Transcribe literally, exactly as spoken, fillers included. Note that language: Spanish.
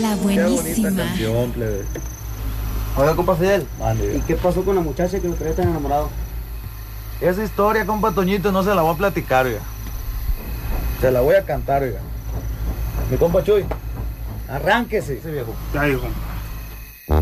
La buenísima. Qué bonita canción, plebe. Oiga, compa Fidel, Mande. ¿y qué pasó con la muchacha que lo traía tan enamorado? Esa historia, compa Toñito, no se la voy a platicar, oiga. Se la voy a cantar, oiga. Mi compa Chuy, arránquese. Sí, viejo. Ya, hijo.